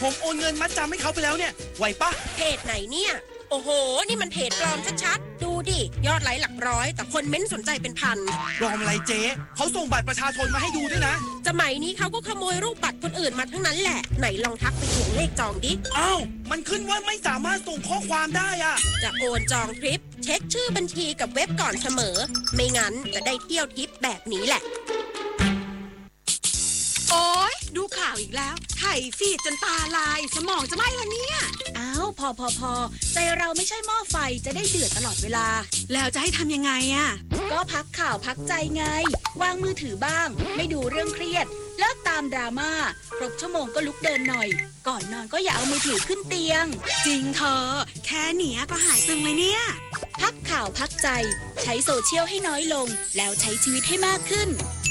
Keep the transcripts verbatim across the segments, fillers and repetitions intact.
ผมโอนเงินมัดจำให้เขาไปแล้วเนี่ยไหวปะเพจไหนเนี่ยโอ้โหนี่มันเพจปลอมชัดๆดูดิยอดไลค์หลักร้อยแต่คนเม้นสนใจเป็นพันปลอมอะไรเจ๊เขาส่งบัตรประชาชนมาให้ดูด้วยนะสมัยนี้เขาก็ขโมยรูปบัตรคนอื่นมาทั้งนั้นแหละไหนลองทักไปทวงเลขจองดิอ้าวมันขึ้นว่าไม่สามารถส่งข้อความได้อะจะโอนจองทริปเช็คชื่อบัญชีกับเว็บก่อนเสมอไม่งั้นจะได้เที่ยวทริปแบบนี้แหละโอ๊ยดูข่าวอีกแล้วไถ่ฟีดจนตาลายสมองจะไหม้แล้วเนี่ยอ้าวพอพอพอใจเราไม่ใช่หม้อไฟจะได้เดือดตลอดเวลาแล้วจะให้ทำยังไงอ่ะก็พักข่าวพักใจไงวางมือถือบ้างไม่ดูเรื่องเครียดเลิกตามดราม่าครบชั่วโมงก็ลุกเดินหน่อยก่อนนอนก็อย่าเอามือถือขึ้นเตียงจริงเธอแค่เนี้ยก็หายตึงเลยเนี่ยพักข่าวพักใจใช้โซเชียลให้น้อยลงแล้วใช้ชีวิตให้มากขึ้น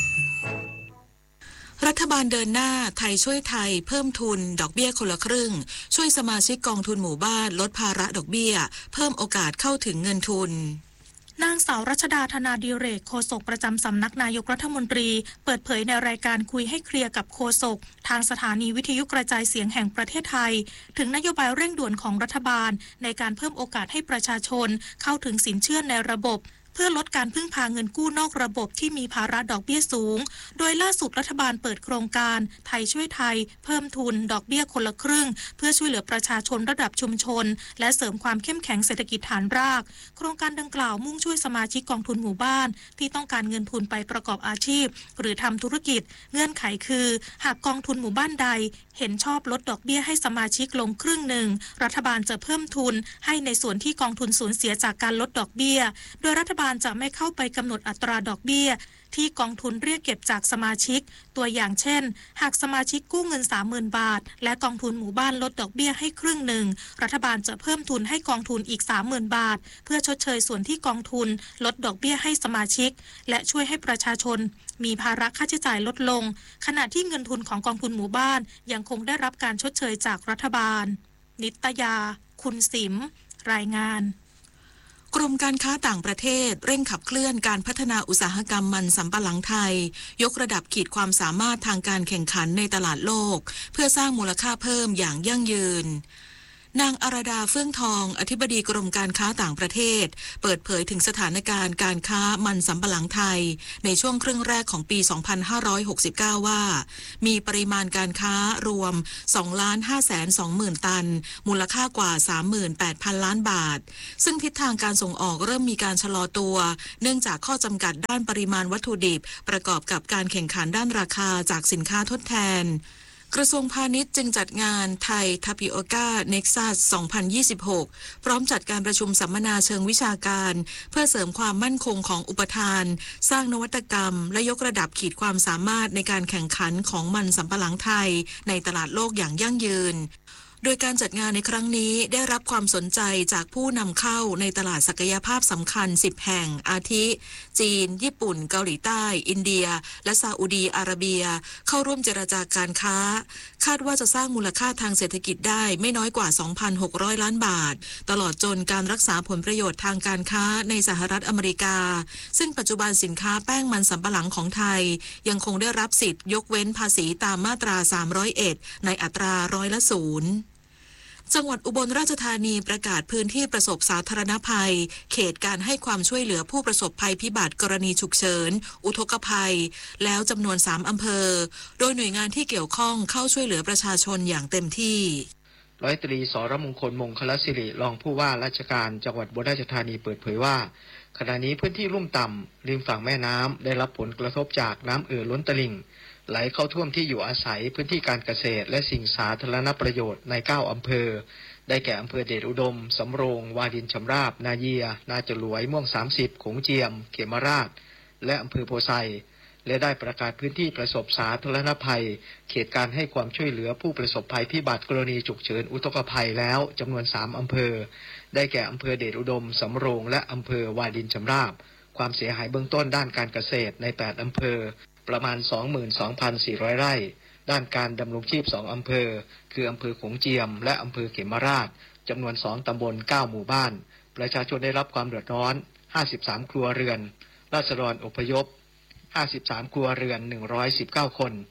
รัฐบาลเดินหน้าไทยช่วยไทยเพิ่มทุนดอกเบี้ยคนละครึ่งช่วยสมาชิกกองทุนหมู่บ้านลดภาระดอกเบี้ยเพิ่มโอกาสเข้าถึงเงินทุนนางสาวรัชดาธนาดิเรกโฆษกประจำสำนักนายกรัฐมนตรีเปิดเผยในรายการคุยให้เคลียร์กับโฆษกทางสถานีวิทยุกระจายเสียงแห่งประเทศไทยถึงนโยบายเร่งด่วนของรัฐบาลในการเพิ่มโอกาสให้ประชาชนเข้าถึงสินเชื่อในระบบเพื่อลดการพึ่งพาเงินกู้นอกระบบที่มีภาระดอกเบี้ยสูงโดยล่าสุดรัฐบาลเปิดโครงการไทยช่วยไทยเพิ่มทุนดอกเบี้ยคนละครึ่งเพื่อช่วยเหลือประชาชนระดับชุมชนและเสริมความเข้มแข็งเศรษฐกิจฐานรากโครงการดังกล่าวมุ่งช่วยสมาชิกกองทุนหมู่บ้านที่ต้องการเงินทุนไปประกอบอาชีพหรือทำธุรกิจเงื่อนไขคือหากกองทุนหมู่บ้านใดเห็นชอบลดดอกเบี้ยให้สมาชิกลงครึ่งหนึ่งรัฐบาลจะเพิ่มทุนให้ในส่วนที่กองทุนสูญเสียจากการลดดอกเบี้ยโดยรัฐบาลจะไม่เข้าไปกำหนดอัตราดอกเบี้ยที่กองทุนเรียกเก็บจากสมาชิกตัวอย่างเช่นหากสมาชิกกู้เงิน สามหมื่น บาทและกองทุนหมู่บ้านลดดอกเบี้ยให้ครึ่งหนึ่งรัฐบาลจะเพิ่มทุนให้กองทุนอีก สามหมื่น บาทเพื่อชดเชยส่วนที่กองทุนลดดอกเบี้ยให้สมาชิกและช่วยให้ประชาชนมีภาระค่าใช้จ่ายลดลงขณะที่เงินทุนของกองทุนหมู่บ้านยังคงได้รับการชดเชยจากรัฐบาลนิตยาคุณสิมรายงานกรมการค้าต่างประเทศเร่งขับเคลื่อนการพัฒนาอุตสาหกรรมมันสำปะหลังไทยยกระดับขีดความสามารถทางการแข่งขันในตลาดโลกเพื่อสร้างมูลค่าเพิ่มอย่างยั่งยืนนางอรดาเฟื่องทองอธิบดีกรมการค้าต่างประเทศเปิดเผยถึงสถานการณ์การค้ามันสำปะหลังไทยในช่วงครึ่งแรกของปี สองพันห้าร้อยหกสิบเก้า ว่ามีปริมาณการค้ารวม สองล้านห้าแสนสองหมื่น ตันมูลค่ากว่า สามหมื่นแปดพัน ล้านบาทซึ่งทิศทางการส่งออกเริ่มมีการชะลอตัวเนื่องจากข้อจำกัดด้านปริมาณวัตถุดิบประกอบกับการแข่งขันด้านราคาจากสินค้าทดแทนกระทรวงพาณิชย์จึงจัดงานไทยทาปิโอกาเน็กซัส สองพันยี่สิบหก พร้อมจัดการประชุมสัมมนาเชิงวิชาการเพื่อเสริมความมั่นคงของอุปทานสร้างนวัตกรรมและยกระดับขีดความสามารถในการแข่งขันของมันสำปะหลังไทยในตลาดโลกอย่างยั่งยืนโดยการจัดงานในครั้งนี้ได้รับความสนใจจากผู้นำเข้าในตลาดศักยภาพสำคัญสิบแห่งอาทิจีนญี่ปุ่นเกาหลีใต้อินเดียและซาอุดีอาระเบียเข้าร่วมเจรจาการค้าคาดว่าจะสร้างมูลค่าทางเศรษฐกิจได้ไม่น้อยกว่า สองพันหกร้อย ล้านบาทตลอดจนการรักษาผลประโยชน์ทางการค้าในสหรัฐอเมริกาซึ่งปัจจุบันสินค้าแป้งมันสำปะหลังของไทยยังคงได้รับสิทธิ์ยกเว้นภาษีตามมาตราสามร้อยเอ็ดในอัตราร้อยละศูนย์จังหวัดอุบลราชธานีประกาศพื้นที่ประสบสาธารณภัยเขตการให้ความช่วยเหลือผู้ประสบภัยพิบัติกรณีฉุกเฉินอุทกภัยแล้วจำนวนสามอำเภอโดยหน่วยงานที่เกี่ยวข้องเข้าช่วยเหลือประชาชนอย่างเต็มที่ร้อยตรีสรมงคลมงคลศิริรองผู้ว่าราชการจังหวัดอุบลราชธานีเปิดเผยว่าขณะนี้พื้นที่ลุ่มต่ำริมฝั่งแม่น้ำได้รับผลกระทบจากน้ำเอ่อล้นตลิ่งไหลเข้าท่วมที่อยู่อาศัยพื้นที่การเกษตรและสิ่งสาธารณประโยชน์ในเก้าอำเภอได้แก่อำเภอเดชอุดมสำโรงวารินชำราบนาเยียนาจลวยม่วงสามสิบโขงเจียมเขมราชและอำเภอโพไซและได้ประกาศพื้นที่ประสบสาธารณภัยเขตการให้ความช่วยเหลือผู้ประสบภัยพิบัติกรณีฉุกเฉินอุทกภัยแล้วจำนวนสามอำเภอได้แก่อำเภอเดชอุดมสำโรงและอำเภอวารินชำราบความเสียหายเบื้องต้นด้านการเกษตรในแปดอำเภอประมาณ สองหมื่นสองพันสี่ร้อย ไร่ด้านการดำรงชีพสองอำเภอคืออำเภอโขงเจียมและอำเภอเขมราชจำนวนสองตำบลเก้าหมู่บ้านประชาชนได้รับความเดือดร้อนห้าสิบสามครัวเรือนราษฎรอพยพห้าสิบสามครัวเรือนหนึ่งร้อยสิบเก้าคน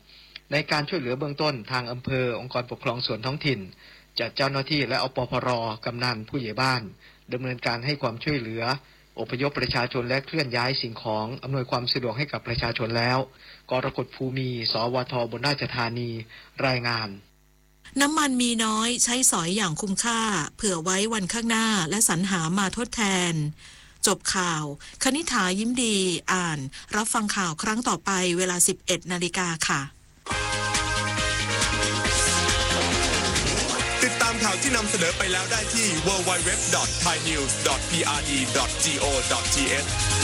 ในการช่วยเหลือเบื้องต้นทางอำเภอองค์กรปกครองส่วนท้องถิ่นจัดเจ้าหน้าที่และอปพร.กำนันผู้ใหญ่บ้านดำเนินการให้ความช่วยเหลืออพยพประชาชนและเคลื่อนย้ายสิ่งของอำนวยความสะดวกให้กับประชาชนแล้วกรกฎภูมิ สวท อุบลราชธานีรายงานน้ำมันมีน้อยใช้สอยอย่างคุ้มค่าเผื่อไว้วันข้างหน้าและสรรหามาทดแทนจบข่าวคณิษฐายิ้มดีอ่านรับฟังข่าวครั้งต่อไปเวลา สิบเอ็ดนาฬิกาค่ะติดตามข่าวที่นำเสนอไปแล้วได้ที่ ดับเบิลยู ดับเบิลยู ดับเบิลยู ดอท ไทยนิวส์ ดอท พี อาร์ ดี ดอท จี โอ ดอท ที เอช